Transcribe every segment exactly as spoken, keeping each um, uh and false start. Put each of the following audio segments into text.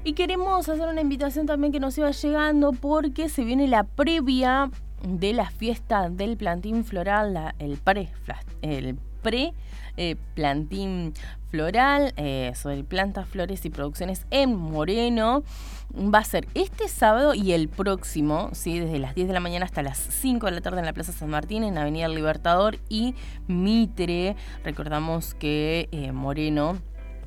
Y queremos hacer una invitación también que nos iba llegando porque se viene la previa de la fiesta del plantín floral, la, el pre, el pre eh, plantín floral eh, sobre plantas, flores y producciones en Moreno. Va a ser este sábado y el próximo, ¿sí? Desde las diez de la mañana hasta las cinco de la tarde en la Plaza San Martín, en Avenida El Libertador y Mitre. Recordamos que eh, Moreno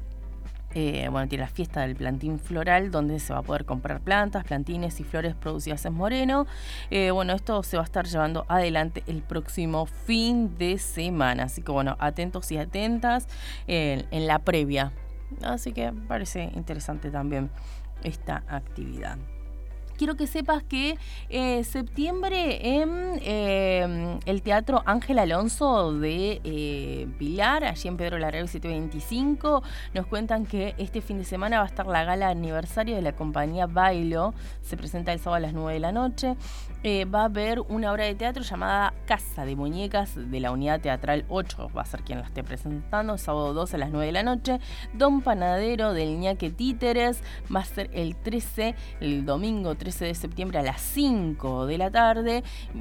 Eh, bueno, tiene la fiesta del plantín floral, donde se va a poder comprar plantas, plantines y flores producidas en Moreno. Eh, bueno, esto se va a estar llevando adelante el próximo fin de semana. Así que bueno, atentos y atentas eh, en la previa. Así que parece interesante también esta actividad. Quiero que sepas que eh, septiembre en eh, el Teatro Ángel Alonso de eh, Pilar, allí en Pedro Larraín setecientos veinticinco, nos cuentan que este fin de semana va a estar la gala aniversario de la compañía Bailo. Se presenta el sábado a las nueve de la noche. Eh, va a haber una obra de teatro llamada Casa de Muñecas de la Unidad Teatral ocho, va a ser quien la esté presentando, sábado dos a las nueve de la noche. Don Panadero del Ñaque Títeres va a ser el trece, el domingo trece de septiembre a las cinco de la tarde.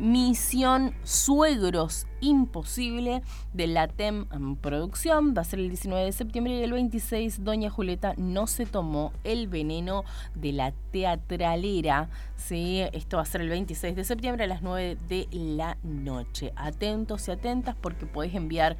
Misión Suegros Imposible de la T E M Producción va a ser el diecinueve de septiembre, y el veintiséis Doña Julieta no se tomó el veneno de la teatralera. Sí, esto va a ser el veintiséis de septiembre a las nueve de la noche. Atentos y atentas porque podés enviar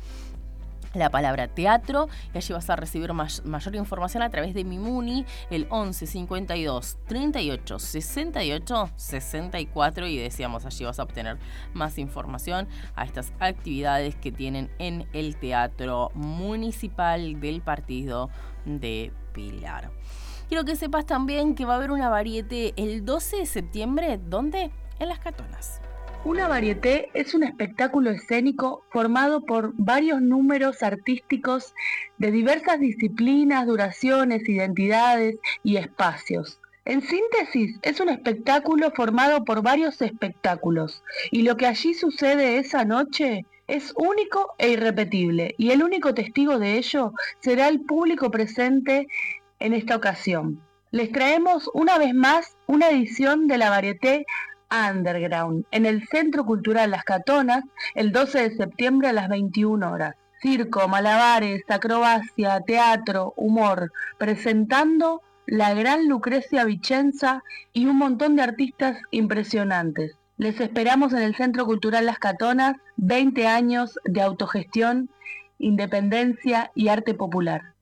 la palabra teatro y allí vas a recibir may- mayor información a través de mi Muni, el once cincuenta y dos treinta y ocho sesenta y ocho sesenta y cuatro, y decíamos, allí vas a obtener más información a estas actividades que tienen en el Teatro Municipal del Partido de Pilar. Quiero que sepas también que va a haber una varieté el doce de septiembre, ¿dónde? En Las Catonas. Una varieté es un espectáculo escénico formado por varios números artísticos de diversas disciplinas, duraciones, identidades y espacios. En síntesis, es un espectáculo formado por varios espectáculos, y lo que allí sucede esa noche es único e irrepetible, y el único testigo de ello será el público presente en esta ocasión. Les traemos una vez más una edición de la varieté Underground en el Centro Cultural Las Catonas el doce de septiembre a las veintiuna horas. Circo, malabares, acrobacia, teatro, humor, presentando la gran Lucrecia Vicenza y un montón de artistas impresionantes. Les esperamos en el Centro Cultural Las Catonas, veinte años de autogestión, independencia y arte popular.